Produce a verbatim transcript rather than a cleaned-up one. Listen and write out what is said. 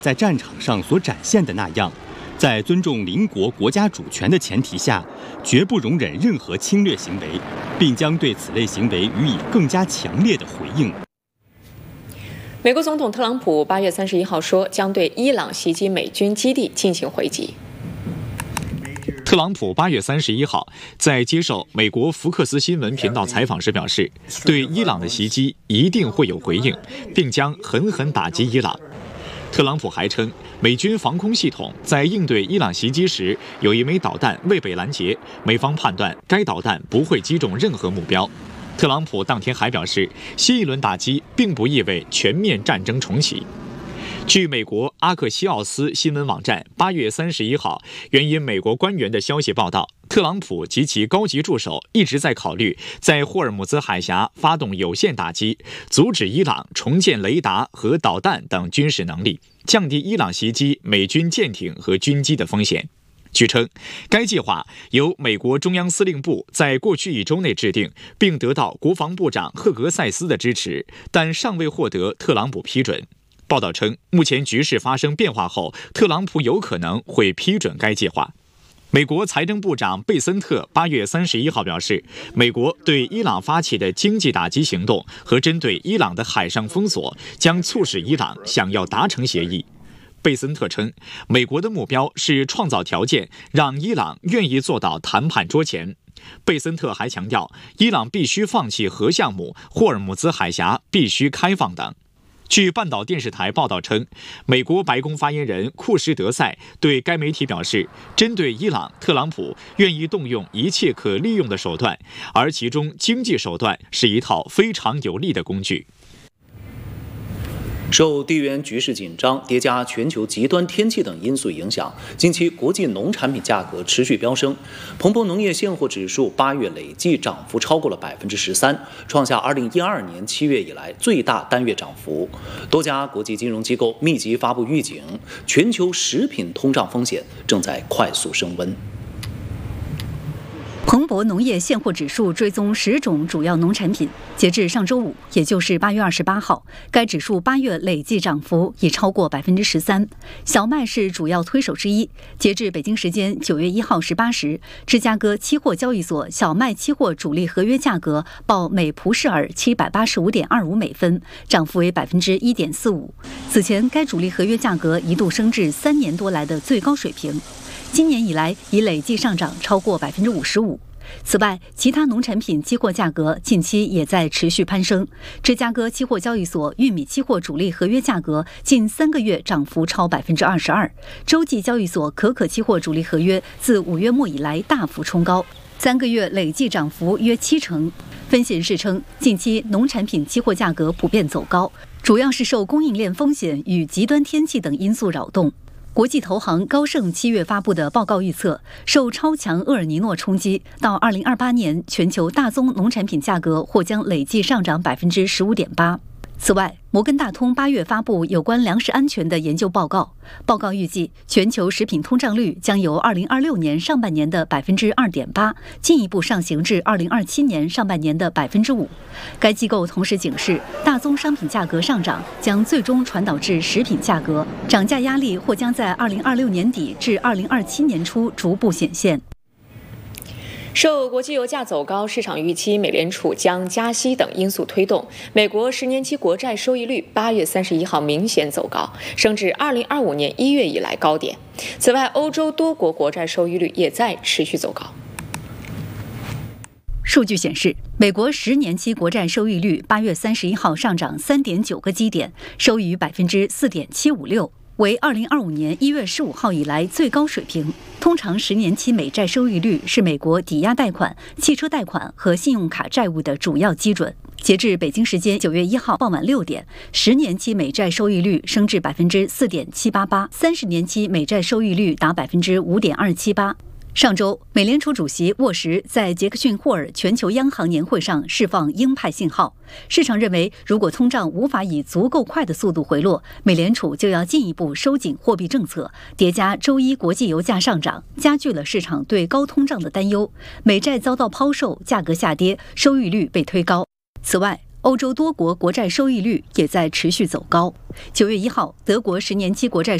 在战场上所展现的那样，在尊重邻国国家主权的前提下，绝不容忍任何侵略行为，并将对此类行为予以更加强烈的回应。 美国总统特朗普八月三十一号说，将对伊朗袭击美军基地进行回击。 特朗普八月三十一号在接受美国福克斯新闻频道采访时表示，对伊朗的袭击一定会有回应，并将狠狠打击伊朗。特朗普还称，美军防空系统在应对伊朗袭击时，有一枚导弹未被拦截，美方判断该导弹不会击中任何目标。特朗普当天还表示，新一轮打击并不意味全面战争重启。据美国阿克西奥斯新闻网站八月三十一号援引美国官员的消息报道，特朗普及其高级助手一直在考虑在霍尔木兹海峡发动有限打击，阻止伊朗重建雷达和导弹等军事能力，降低伊朗袭击美军舰艇和军机的风险。据称，该计划由美国中央司令部在过去一周内制定，并得到国防部长赫格塞斯的支持，但尚未获得特朗普批准。报道称，目前局势发生变化后，特朗普有可能会批准该计划。美国财政部长贝森特八月三十一号表示，美国对伊朗发起的经济打击行动和针对伊朗的海上封锁将促使伊朗想要达成协议。贝森特称，美国的目标是创造条件，让伊朗愿意坐到谈判桌前。贝森特还强调，伊朗必须放弃核项目，霍尔木兹海峡必须开放等。据半岛电视台报道称，美国白宫发言人库什德塞对该媒体表示，针对伊朗，特朗普愿意动用一切可利用的手段，而其中经济手段是一套非常有力的工具。 受地缘局势紧张叠加全球极端天气等因素影响，近期国际农产品价格持续飙升。彭博农业现货指数八月累计涨幅超过了百分之十三，创下二零一二年七月以来最大单月涨幅。多家国际金融机构密集发布预警，全球食品通胀风险正在快速升温。 彭博农业现货指数追踪十种主要农产品，截至上周五，也就是八月二十八号，该指数八月累计涨幅已超过百分之十三。小麦是主要推手之一。截至北京时间九月一号十八时，芝加哥期货交易所小麦期货主力合约价格报每蒲氏尔七百八十五点二五美分，涨幅为百分之一点四五。此前，该主力合约价格一度升至三年多来的最高水平。今年以来已累计上涨超过百分之五十五。此外，其他农产品期货价格近期也在持续攀升。芝加哥期货交易所玉米期货主力合约价格近三个月涨幅超百分之二十二。洲际交易所可可期货主力合约自五月末以来大幅冲高，三个月累计涨幅约七成。分析人士称，近期农产品期货价格普遍走高，主要是受供应链风险与极端天气等因素扰动。国际投行高盛七月发布的报告预测，受超强厄尔尼诺冲击，到二零二八年，全球大宗农产品价格或将累计上涨百分之十五点八。此外，摩根大通八月发布有关粮食安全的研究报告，报告预计全球食品通胀率将由二零二六年上半年的百分之二点八进一步上行至二零二七年上半年的百分之五。该机构同时警示，大宗商品价格上涨将最终传导至食品价格，涨价压力或将在二零二六年底至二零二七年初逐步显现。 受国际油价走高、市场预期美联储将加息等因素推动，美国十年期国债收益率八月三十一号明显走高，升至二零二五年一月以来高点。此外，欧洲多国国债收益率也在持续走高。 数据显示，美国十年期国债收益率八月三十一号上涨三点九个基点，收于百分之四点七五六。为二零二五年一月十五号以来最高水平。通常十年期美债收益率是美国抵押贷款、汽车贷款和信用卡债务的主要基准。截至北京时间九月一号傍晚六点，十年期美债收益率升至百分之四点七八八，三十年期美债收益率达百分之五点二七八。上周，美联储主席沃什在杰克逊霍尔全球央行年会上释放鹰派信号。市场认为，如果通胀无法以足够快的速度回落，美联储就要进一步收紧货币政策。叠加周一国际油价上涨，加剧了市场对高通胀的担忧。美债遭到抛售，价格下跌，收益率被推高。此外， 欧洲多国国债收益率也在持续走高。九月一号，德国十年期国债